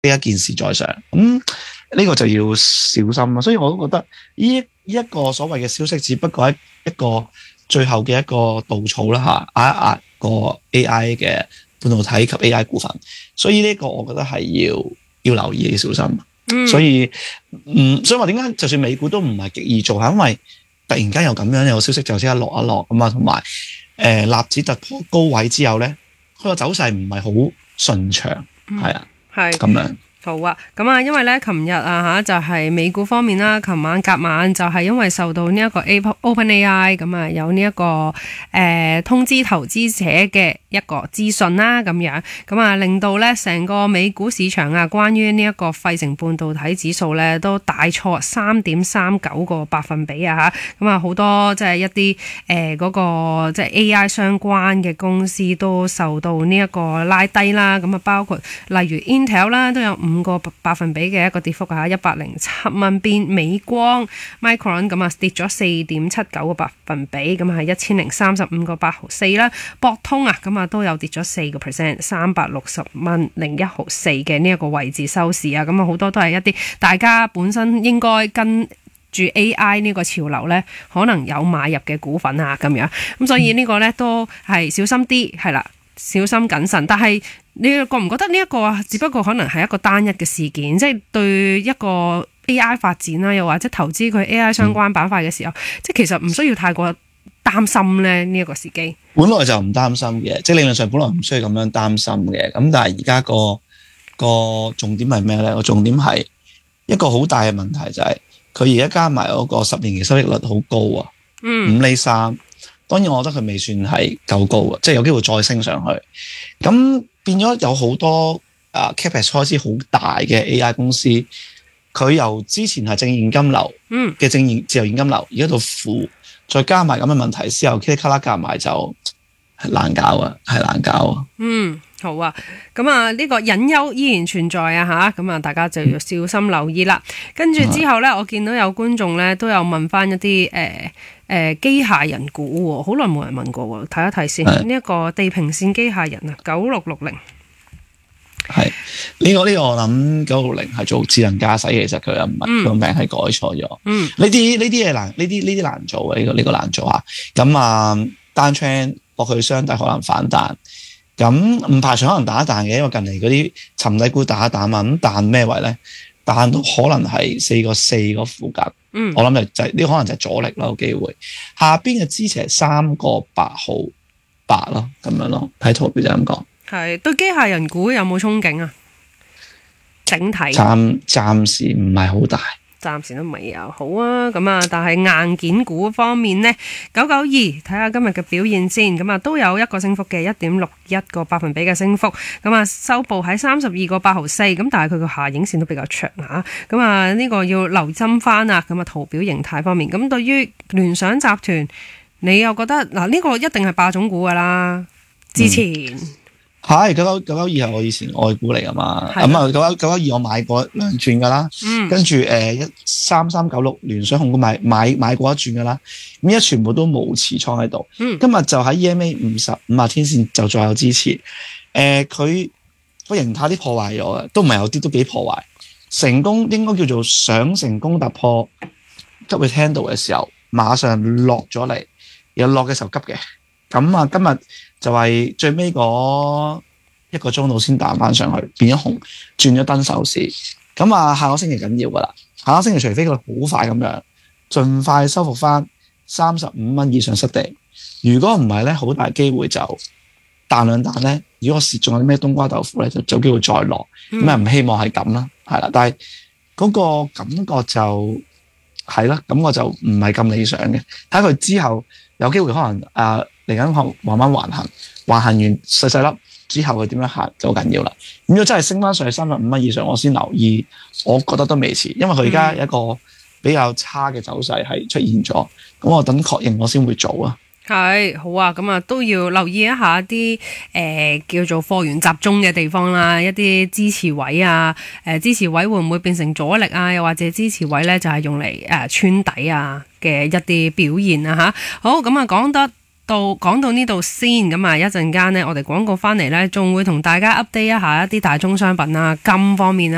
一件事在上，呢個就要小心啦。所以我都覺得呢一個所謂嘅消息，只不過係一個最後嘅一個稻草啦嚇，壓一壓個 AI 嘅半導體及 AI 股份。所以呢個我覺得係要留意，要小心。所以話點解就算美股都唔係極易做，係因為突然間有咁樣有消息就即刻落一落咁啊，同埋納指突破高位之後咧，佢個走勢唔係好順暢，係啊，係咁樣。 好啊，咁啊，因為咧，琴日啊就係美股方面啦，琴晚隔晚就係因為受到呢一個 OpenAI 咁啊，有呢一個通知投資者嘅一個資訊啦，咁樣咁啊，令到咧成個美股市場啊，關於呢一個費城半導體指數咧都大挫3.39個百分比啊嚇，咁啊好多即係一啲嗰個即係 AI 相關嘅公司都受到呢一個拉低啦，咁啊包括例如 Intel 啦都有5個百分比嘅一個跌幅啊，107蚊邊，美光 Micron 咁啊跌咗4.79個百分比，咁啊係1035個8毫四啦，博通啊咁啊都有跌咗4%， 360蚊01毫四嘅呢一個位置收市啊，咁啊好多都係一啲大家本身應該跟住 AI 呢個潮流呢，可能有買入嘅股份啊咁樣，咁所以呢個呢都係小心啲，係啦，小心謹慎，但係你覺唔覺得呢一個只不過可能係一個單一嘅事件，即係對一個 AI 發展啦，又或者投資佢 AI 相關板塊嘅時候，即係其實唔需要太過擔心咧呢一個時機。 本來就唔擔心嘅，即係理論上本來唔需要咁樣擔心嘅。咁但係而家個重點係咩咧？個重點係一個好大嘅問題就係佢而家加埋嗰個10年期收益率好高啊，5厘3。當然我覺得佢未算係夠高啊，即係有機會再升上去。咁變咗有好多capex 開支好大嘅 AI 公司，佢由之前係正現金流嘅自由現金流，而家到負，再加埋咁嘅問題之後，噼里卡啦夾埋就係難搞啊，係難搞啊。 好啊，咁啊呢個隱憂依然存在啊吓，咁啊大家就要小心留意啦。跟住之後咧，我見到有觀眾咧都有問翻一啲機械人股喎，好耐冇人問過喎，睇一睇先。呢一個地平線機械人啊，9660。係呢個我諗960係做智能駕駛，其實佢又唔係個名係改錯咗。呢啲嘢難，呢啲難做嘅，呢個難做啊。咁啊單 train 博佢雙底可能反彈。咁唔排除可能打一彈嘅，因為近嚟嗰啲沉底股打一彈啊，咁彈咩位咧？彈到可能係4.4個附近。我諗就呢可能就係阻力啦，有機會。下邊嘅支持係3.8毫8咯，咁樣咯，睇圖表就咁講。 係對機械人股有冇憧憬啊？整體暫時唔係好大。 暫時都未有好啊，咁啊，但係硬件股方面呢，992睇下今日嘅表現先，咁啊都有一個升幅嘅1.61個百分比嘅升幅，咁啊收報喺32個8毫四，咁但係佢個下影線都比較長嚇，咁啊呢個要留心翻啊，咁啊圖表形態方面，咁對於聯想集團，你又覺得嗱呢個一定係霸總股噶啦，之前。 係992係我以前外股嚟噶嘛，咁啊992我買過2轉噶啦，跟住13396聯想控股買過1轉噶啦，咁而家全部都冇持倉喺度。今日就喺 EMA 50天線就再有支持，佢個形態啲破壞咗嘅，都唔係有啲都幾破壞，成功應該叫做想成功突破急去 handle 嘅時候，馬上落咗嚟，又落嘅時候急嘅，咁啊今日。就係最尾嗰1個鐘度先彈翻上去，變咗紅，轉咗燈收市。咁啊，下個星期緊要噶啦，下個星期除非佢好快咁樣，盡快收復翻35蚊以上失地。如果唔係咧，好大機會就彈兩彈咧。如果蝕仲有啲咩冬瓜豆腐咧，就有機會再落。咁啊，唔希望係咁啦，係啦。但係嗰個感覺就係啦，咁我就唔係咁理想嘅。睇佢之後有機會可能嚟緊慢慢橫行完細細粒之後佢點樣行就好緊要啦。咁如果真係升翻上去35蚊以上，我先留意。我覺得都未遲，因為佢而家一個比較差嘅走勢係出現咗。咁我等確認我先會做啊。 係好啊，咁啊都要留意一下啲叫做貨源集中嘅地方啦，一啲支持位啊，支持位會唔會變成阻力啊？又或者支持位咧就係用嚟穿底啊嘅一啲表現啊吓。好，咁啊講到呢度先，咁啊一陣間呢，我哋廣告翻嚟呢，仲會同大家 update 一下一啲大宗商品啊、金方面啊。